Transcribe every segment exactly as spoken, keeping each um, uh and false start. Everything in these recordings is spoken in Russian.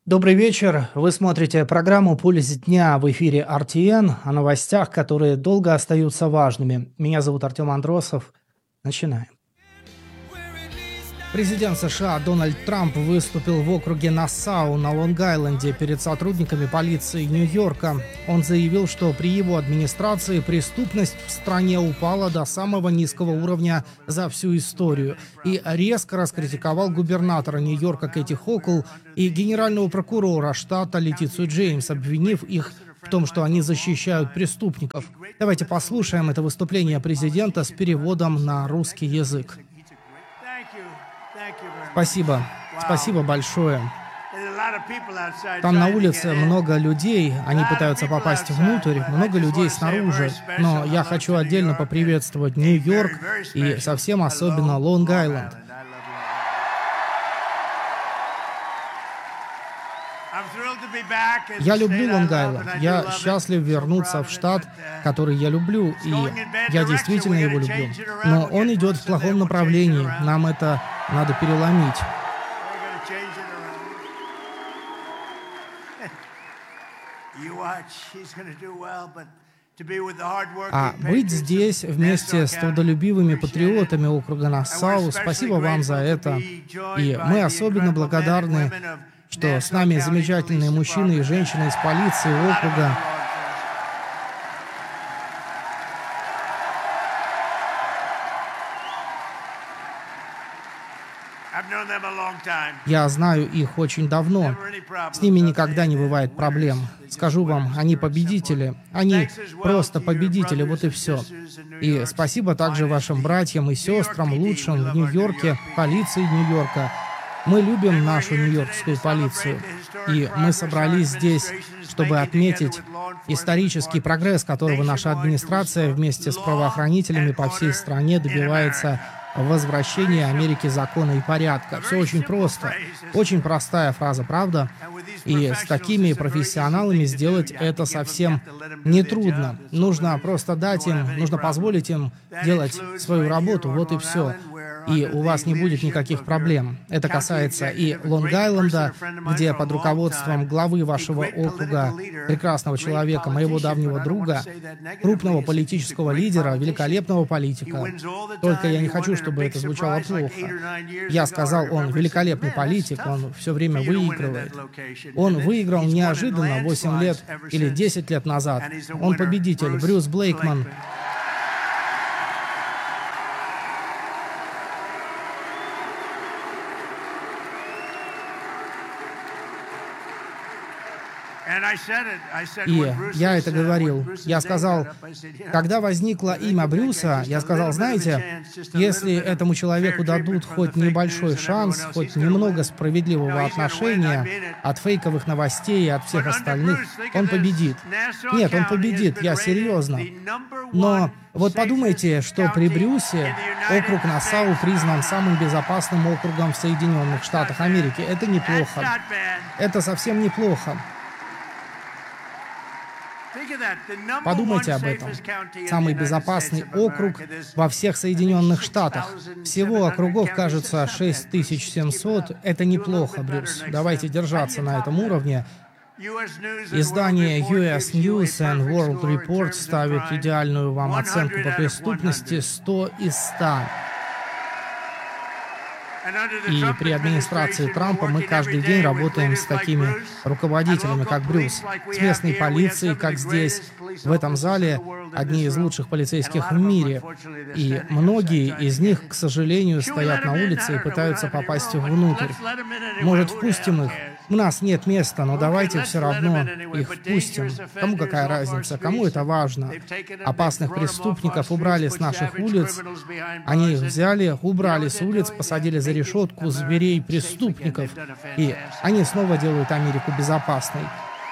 Добрый вечер. Вы смотрите программу «Пульс дня» в эфире эр ти эн о новостях, которые долго остаются важными. Меня зовут Артем Андросов. Начинаем. Президент США Дональд Трамп выступил в округе Нассау на Лонг-Айленде перед сотрудниками полиции Нью-Йорка. Он заявил, что при его администрации преступность в стране упала до самого низкого уровня за всю историю и резко раскритиковал губернатора Нью-Йорка Кэти Хокл и генерального прокурора штата Летицию Джеймс, обвинив их в том, что они защищают преступников. Давайте послушаем это выступление президента с переводом на русский язык. Спасибо. Спасибо большое. Там на улице много людей, они пытаются попасть внутрь, много людей снаружи. Но я хочу отдельно поприветствовать Нью-Йорк и совсем особенно Лонг-Айленд. Я люблю Лонг-Айленд. Я счастлив вернуться в штат, который я люблю, и я действительно его люблю. Но он идет в плохом направлении. Нам это надо переломить. А быть здесь вместе с трудолюбивыми патриотами округа Нассау, спасибо вам за это. И мы особенно благодарны, что с нами замечательные мужчины и женщины из полиции округа. Я знаю их очень давно. С ними никогда не бывает проблем. Скажу вам, они победители. Они просто победители, вот и все. И спасибо также вашим братьям и сестрам, лучшим в Нью-Йорке, полиции Нью-Йорка. Мы любим нашу нью-йоркскую полицию, и мы собрались здесь, чтобы отметить исторический прогресс, которого наша администрация вместе с правоохранителями по всей стране добивается возвращения Америки закона и порядка. Все очень просто. Очень простая фраза, правда? И с такими профессионалами сделать это совсем нетрудно. Нужно просто дать им, нужно позволить им делать свою работу, вот и все. И у вас не будет никаких проблем. Это касается и Лонг-Айленда, где под руководством главы вашего округа, прекрасного человека, моего давнего друга, крупного политического лидера, великолепного политика. Только я не хочу, чтобы это звучало плохо. Я сказал, он великолепный политик, он все время выигрывает. Он выиграл неожиданно восемь лет или десять лет назад. Он победитель, Брюс Блейкман. И я это говорил. Я сказал, когда возникло имя Брюса, я сказал, знаете, если этому человеку дадут хоть небольшой шанс, хоть немного справедливого отношения от фейковых новостей и от всех остальных, он победит. Нет, он победит, я серьезно. Но вот подумайте, что при Брюсе округ Нассау признан самым безопасным округом в Соединенных Штатах Америки. Это неплохо. Это совсем неплохо. Подумайте об этом. Самый безопасный округ во всех Соединенных Штатах. Всего округов, кажется, шесть тысяч семьсот. Это неплохо, Брюс. Давайте держаться на этом уровне. Издание ю эс News and World Report ставит идеальную вам оценку по преступности сто из ста. И при администрации Трампа мы каждый день работаем с такими руководителями, как Брюс, с местной полицией, как здесь, в этом зале, одни из лучших полицейских в мире. И многие из них, к сожалению, стоят на улице и пытаются попасть внутрь. Может, впустим их? У нас нет места, но давайте все равно их впустим. Кому какая разница? Кому это важно? Опасных преступников убрали с наших улиц. Они их взяли, убрали с улиц, посадили за решетку зверей-преступников. И они снова делают Америку безопасной.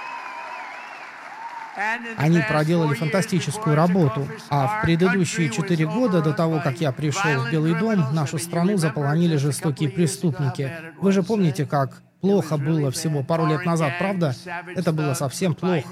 Они проделали фантастическую работу. А в предыдущие четыре года, до того, как я пришел в Белый дом, нашу страну заполонили жестокие преступники. Вы же помните, как плохо было всего пару лет назад, правда? Это было совсем плохо.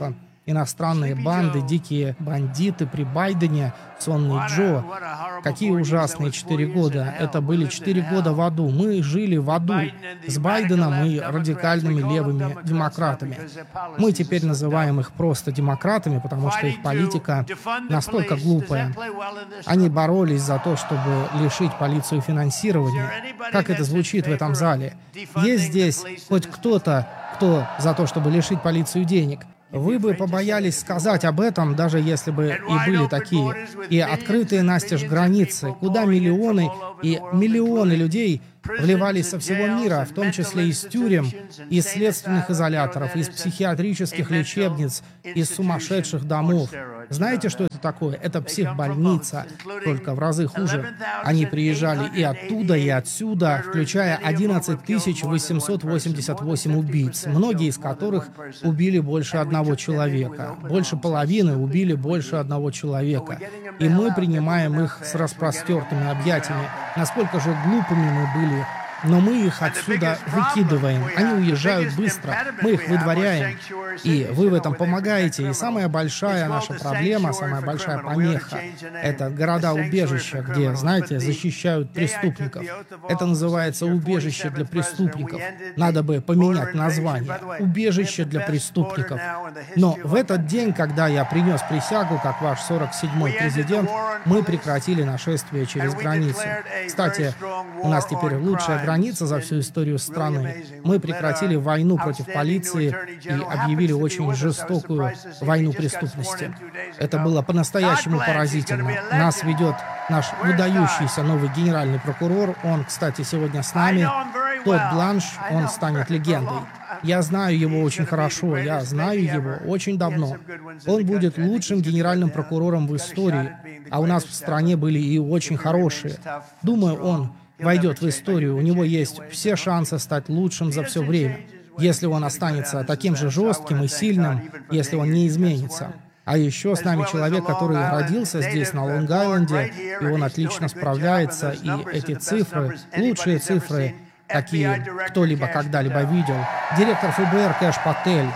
иностранные банды, дикие бандиты при Байдене, сонный Джо. Какие ужасные четыре года. Это были четыре года в аду. Мы жили в аду с Байденом и радикальными левыми демократами. Мы теперь называем их просто демократами, потому что их политика настолько глупая. Они боролись за то, чтобы лишить полицию финансирования. Как это звучит в этом зале? Есть здесь хоть кто-то, кто за то, чтобы лишить полицию денег? Вы бы побоялись сказать об этом, даже если бы и были такие. И открытые настежь границы, куда миллионы и миллионы людей вливались со всего мира, в том числе из тюрем, из следственных изоляторов, из психиатрических лечебниц, из сумасшедших домов. Знаете, что это такое? Это психбольница, только в разы хуже. Они приезжали и оттуда, и отсюда, включая одиннадцать тысяч восемьсот восемьдесят восемь убийц, многие из которых убили больше одного человека. Больше половины убили больше одного человека. И мы принимаем их с распростертыми объятиями. Насколько же глупыми мы были. Но мы их отсюда выкидываем. Они уезжают быстро. Мы их выдворяем. И вы в этом помогаете. И самая большая наша проблема, самая большая помеха — это города-убежища, где, знаете, защищают преступников. Это называется убежище для преступников. Надо бы поменять название. Убежище для преступников. Но в этот день, когда я принес присягу, как ваш сорок седьмой президент, мы прекратили нашествие через границу. Кстати, у нас теперь лучшая граница за всю историю страны. Мы прекратили войну против полиции и объявили очень жестокую войну преступности. Это было по-настоящему поразительно. Нас ведет наш выдающийся новый генеральный прокурор. Он, кстати, сегодня с нами. Тодд Бланш, он станет легендой. Я знаю его очень хорошо, я знаю его очень давно. Он будет лучшим генеральным прокурором в истории, а у нас в стране были и очень хорошие. Думаю, он войдет в историю, у него есть все шансы стать лучшим за все время, если он останется таким же жестким и сильным, если он не изменится. А еще с нами человек, который родился здесь, на Лонг-Айленде, и он отлично справляется, и эти цифры, лучшие цифры, какие кто-либо когда-либо видел. Директор эф бэ эр Кэш Патель.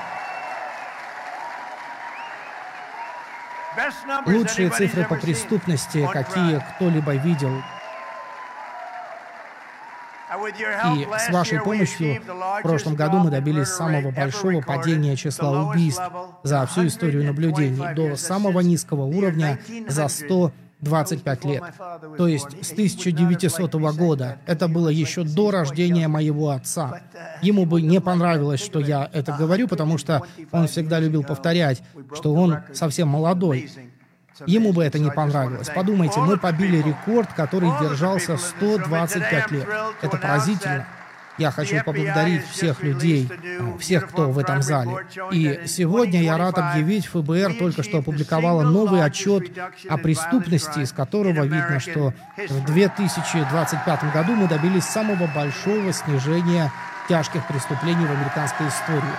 Лучшие цифры по преступности, какие кто-либо видел. И с вашей помощью в прошлом году мы добились самого большого падения числа убийств за всю историю наблюдений до самого низкого уровня за сто двадцать пять лет. То есть с тысяча девятисотого года. Это было еще до рождения моего отца. Ему бы не понравилось, что я это говорю, потому что он всегда любил повторять, что он совсем молодой. Ему бы это не понравилось. Подумайте, мы побили рекорд, который держался сто двадцать пять лет. Это поразительно. Я хочу поблагодарить всех людей, всех, кто в этом зале. И сегодня я рад объявить, эф бэ эр только что опубликовала новый отчет о преступности, из которого видно, что в две тысячи двадцать пятом году мы добились самого большого снижения тяжких преступлений в американской истории.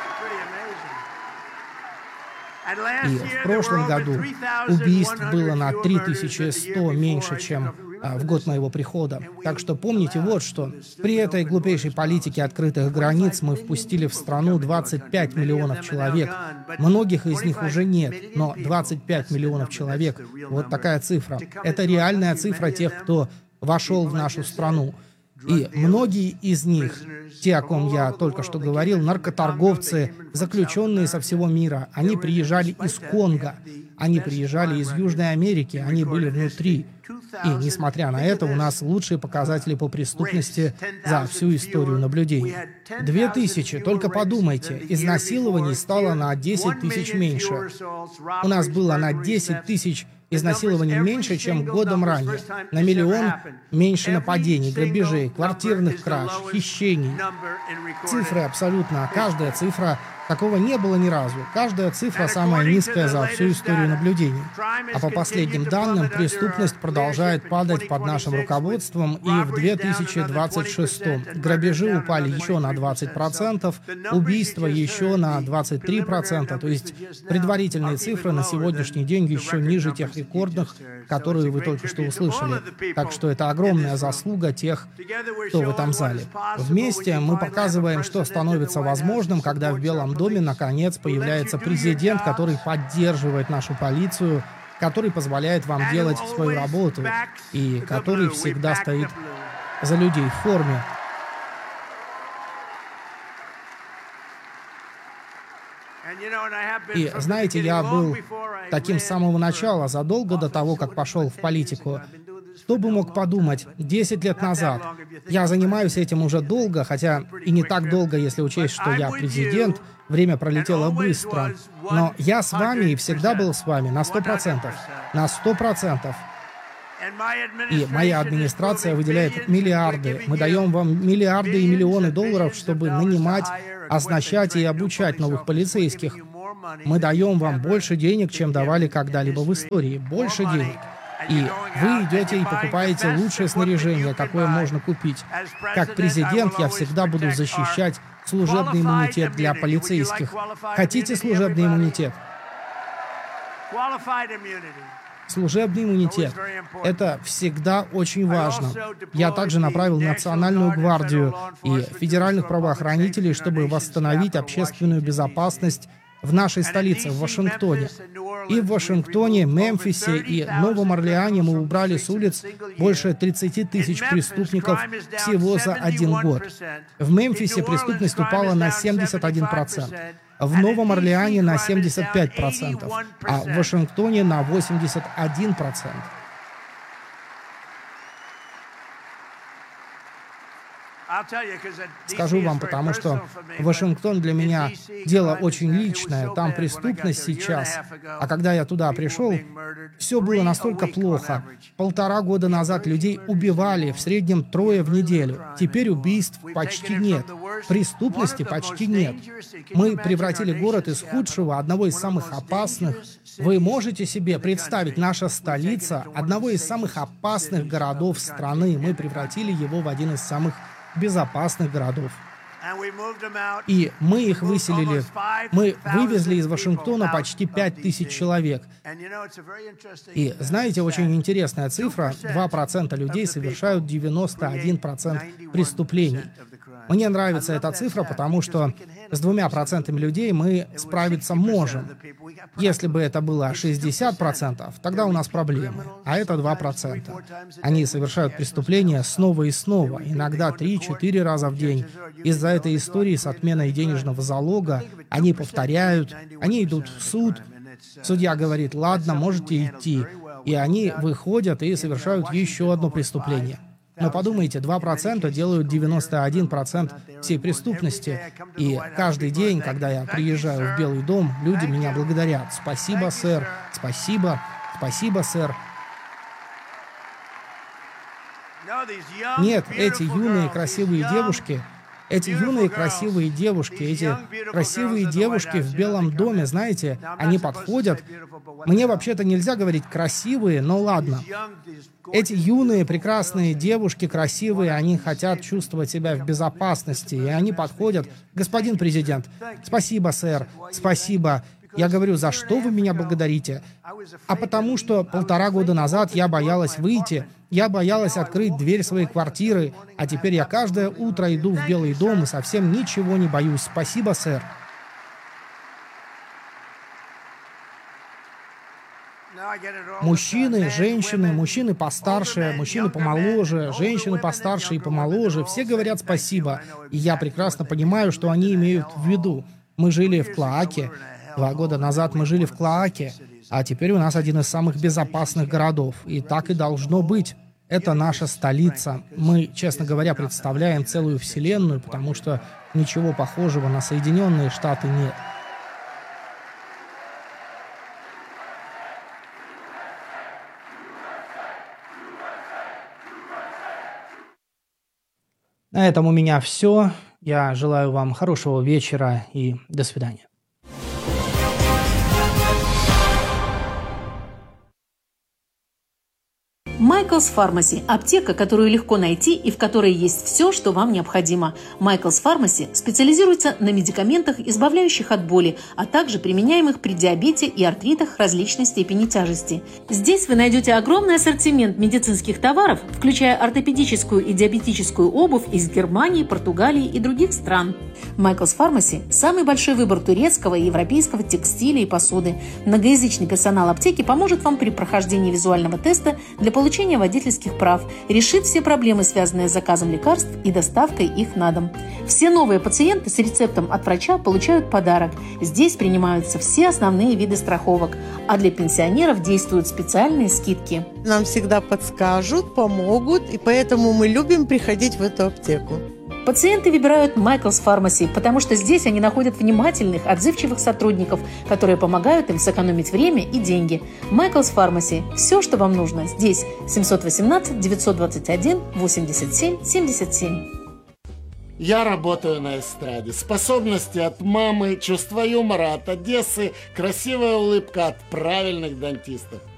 И в прошлом году убийств было на три тысячи сто меньше, чем а, в год моего прихода. Так что помните вот что. При этой глупейшей политике открытых границ мы впустили в страну двадцать пять миллионов человек. Многих из них уже нет, но двадцать пять миллионов человек. Вот такая цифра. Это реальная цифра тех, кто вошел в нашу страну. И многие из них, те, о ком я только что говорил, наркоторговцы, заключенные со всего мира, они приезжали из Конго, они приезжали из Южной Америки, они были внутри. И, несмотря на это, у нас лучшие показатели по преступности за всю историю наблюдений. Две тысячи, только подумайте, изнасилований стало на десять тысяч меньше. У нас было на десять тысяч изнасилований меньше, чем годом ранее. На миллион меньше нападений, грабежей, квартирных краж, хищений. Цифры абсолютно, каждая цифра, такого не было ни разу. Каждая цифра самая низкая за всю историю наблюдений. А по последним данным, преступность продолжает падать под нашим руководством, и в две тысячи двадцать шестом грабежи упали еще на двадцать процентов, убийства еще на двадцать три процента, то есть предварительные цифры на сегодняшний день еще ниже тех рекордных, которую вы только что услышали. Так что это огромная заслуга тех, кто в этом зале. Вместе мы показываем, что становится возможным, когда в Белом доме наконец появляется президент, который поддерживает нашу полицию, который позволяет вам делать свою работу и который всегда стоит за людей в форме. И знаете, я был таким с самого начала, задолго до того, как пошел в политику. Кто бы мог подумать, десять лет назад. Я занимаюсь этим уже долго, хотя и не так долго, если учесть, что я президент. Время пролетело быстро. Но я с вами и всегда был с вами на сто процентов. На сто процентов. И моя администрация выделяет миллиарды. Мы даем вам миллиарды и миллионы долларов, чтобы нанимать, оснащать и обучать новых полицейских. Мы даем вам больше денег, чем давали когда-либо в истории. Больше денег. И вы идете и покупаете лучшее снаряжение, какое можно купить. Как президент я всегда буду защищать служебный иммунитет для полицейских. Хотите служебный иммунитет? Служебный иммунитет. Это всегда очень важно. Я также направил Национальную гвардию и федеральных правоохранителей, чтобы восстановить общественную безопасность в нашей столице, в Вашингтоне. И в Вашингтоне, Мемфисе и Новом Орлеане мы убрали с улиц больше тридцати тысяч преступников всего за один год. В Мемфисе преступность упала на семьдесят один процент, в Новом Орлеане на семьдесят пять процентов, а в Вашингтоне на восемьдесят один процент. Скажу вам, потому что Вашингтон для меня дело очень личное. Там преступность сейчас. А когда я туда пришел, все было настолько плохо. Полтора года назад людей убивали в среднем трое в неделю. Теперь убийств почти нет. Преступности почти нет. Мы превратили город из худшего, одного из самых опасных. Вы можете себе представить, наша столица, одного из самых опасных городов страны, мы превратили его в один из самых безопасных городов. И мы их выселили. Мы вывезли из Вашингтона почти пять тысяч человек. И знаете, очень интересная цифра. два процента людей совершают девяносто один процент преступлений. Мне нравится эта цифра, потому что с двумя процентами людей мы справиться можем. Если бы это было шестьдесят процентов, тогда у нас проблемы. А это два процента. Они совершают преступления снова и снова, иногда три-четыре раза в день. Из-за этой истории с отменой денежного залога они повторяют, они идут в суд. Судья говорит: ладно, можете идти. И они выходят и совершают еще одно преступление. Но подумайте, два процента делают девяносто один процент всей преступности. И каждый день, когда я приезжаю в Белый дом, люди меня благодарят. Спасибо, сэр. Спасибо. Спасибо, сэр. Нет, эти юные красивые девушки, эти юные красивые девушки, эти красивые девушки в Белом доме, знаете, они подходят. Мне вообще-то нельзя говорить красивые, но ладно. Эти юные, прекрасные девушки, красивые, они хотят чувствовать себя в безопасности, и они подходят. Господин президент, спасибо, сэр, спасибо. Я говорю: за что вы меня благодарите? А потому что полтора года назад я боялась выйти, я боялась открыть дверь своей квартиры, а теперь я каждое утро иду в Белый дом и совсем ничего не боюсь. Спасибо, сэр. Мужчины, женщины, мужчины постарше, мужчины помоложе, женщины постарше и помоложе, все говорят спасибо. И я прекрасно понимаю, что они имеют в виду. Мы жили в Клоаке. Два года назад мы жили в Клоаке, а теперь у нас один из самых безопасных городов. И так и должно быть. Это наша столица. Мы, честно говоря, представляем целую вселенную, потому что ничего похожего на Соединенные Штаты нет. На этом у меня все. Я желаю вам хорошего вечера и до свидания. Мы Michael's Pharmacy – аптека, которую легко найти и в которой есть все, что вам необходимо. Michael's Pharmacy специализируется на медикаментах, избавляющих от боли, а также применяемых при диабете и артритах различной степени тяжести. Здесь вы найдете огромный ассортимент медицинских товаров, включая ортопедическую и диабетическую обувь из Германии, Португалии и других стран. Michael's Pharmacy – самый большой выбор турецкого и европейского текстиля и посуды. Многоязычный персонал аптеки поможет вам при прохождении визуального теста для получения водительских прав, решит все проблемы, связанные с заказом лекарств и доставкой их на дом. Все новые пациенты с рецептом от врача получают подарок. Здесь принимаются все основные виды страховок, а для пенсионеров действуют специальные скидки. Нам всегда подскажут, помогут, и поэтому мы любим приходить в эту аптеку. Пациенты выбирают Michael's Pharmacy, потому что здесь они находят внимательных, отзывчивых сотрудников, которые помогают им сэкономить время и деньги. Michael's Pharmacy – все, что вам нужно, здесь. семьсот восемнадцать девятьсот двадцать один восемьдесят семь семьдесят семь. Я работаю на эстраде. Способности от мамы, чувство юмора от Одессы, красивая улыбка от правильных дантистов.